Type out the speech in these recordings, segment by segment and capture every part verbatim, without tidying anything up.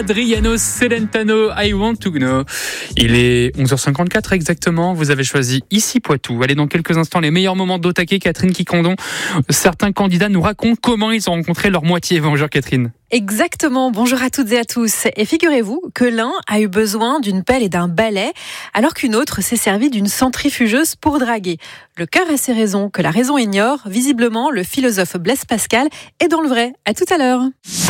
Adriano Celentano, I Want to Know. Il est onze heures cinquante-quatre exactement. Vous avez choisi Ici Poitou. Allez, dans quelques instants, les meilleurs moments d'Otake. Catherine Quicondon. Certains candidats nous racontent comment ils ont rencontré leur moitié. Bonjour Catherine. Exactement, bonjour à toutes et à tous. Et figurez-vous que l'un a eu besoin d'une pelle et d'un balai, alors qu'une autre s'est servie d'une centrifugeuse pour draguer. Le cœur a ses raisons, que la raison ignore. Visiblement, le philosophe Blaise Pascal est dans le vrai. À tout à l'heure.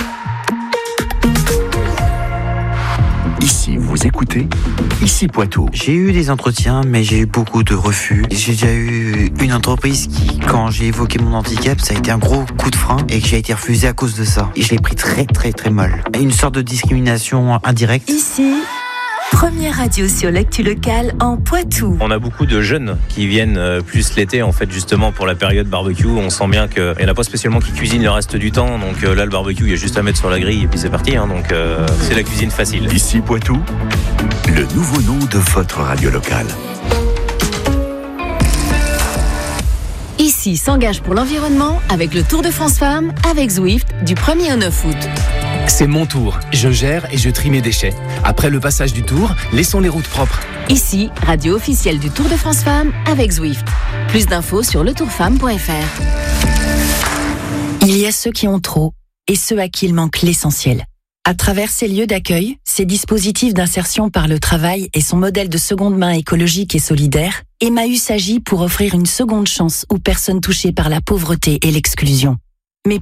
Ici, vous écoutez Ici Poitou. J'ai eu des entretiens, mais j'ai eu beaucoup de refus. J'ai déjà eu une entreprise qui, quand j'ai évoqué mon handicap, ça a été un gros coup de frein et que j'ai été refusé à cause de ça. Et je l'ai pris très très très mal. Une sorte de discrimination indirecte. Ici, première radio sur l'actu locale en Poitou. On a beaucoup de jeunes qui viennent plus l'été, en fait, justement pour la période barbecue. On sent bien qu'il n'y en a pas spécialement qui cuisinent le reste du temps. Donc là, le barbecue, il y a juste à mettre sur la grille et puis c'est parti. Hein, donc euh, c'est la cuisine facile. Ici Poitou, le nouveau nom de votre radio locale. Ici s'engage pour l'environnement avec le Tour de France Femmes avec Zwift du premier au neuf août. C'est mon tour. Je gère et je trie mes déchets. Après le passage du tour, laissons les routes propres. Ici, radio officielle du Tour de France Femmes avec Zwift. Plus d'infos sur le tour femme point f r. Il y a ceux qui ont trop et ceux à qui il manque l'essentiel. À travers ces lieux d'accueil, ces dispositifs d'insertion par le travail et son modèle de seconde main écologique et solidaire, Emmaüs agit pour offrir une seconde chance aux personnes touchées par la pauvreté et l'exclusion.